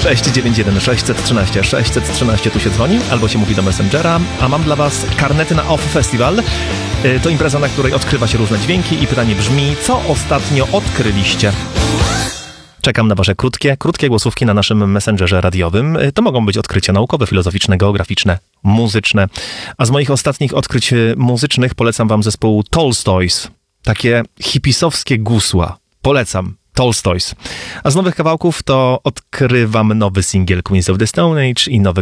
691 613 613 tu się dzwoni, albo się mówi do Messengera, a mam dla was karnety na OFF Festival. To impreza, na której odkrywa się różne dźwięki i pytanie brzmi, co ostatnio odkryliście? Czekam na wasze krótkie głosówki na naszym Messengerze radiowym. To mogą być odkrycia naukowe, filozoficzne, geograficzne, muzyczne. A z moich ostatnich odkryć muzycznych polecam wam zespół Tolstoys. Takie hipisowskie gusła. Polecam. Tolstoys. A z nowych kawałków to odkrywam nowy singiel Queens of the Stone Age i nowy